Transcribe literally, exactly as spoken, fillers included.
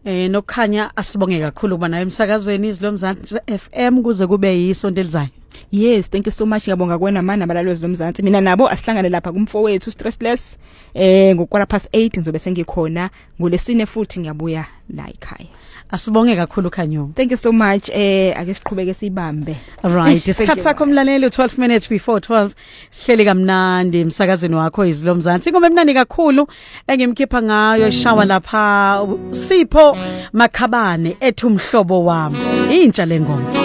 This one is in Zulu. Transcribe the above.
eh nokukhanya asibonge kakhulu kuba nayo emsakazweni izilomzansi F M kuze kube yisonto elizayo. Yes, thank you so much ngiyabonga kwena mana abalaleli zomzansi. Mina nabo asihlangane lapha kumfowethu Stressless eh ngokwara past eight ngizobe sengikhona ngolesine futhi ngiyabuya la ekhaya. Asibonge kakhulu Khanyo. Thank you so much. Eh ake siqhubeke sibambe. Right, isikhathi sakho mlaleli twelve minutes before twelve sihleli kamnandi emsakazweni wakho izilomzansi. Ngombe mnandi kakhulu engimkhipha ngayo ishawa lapha Sipho Makhabane ethi umhlobo wami. Intsha lengoma.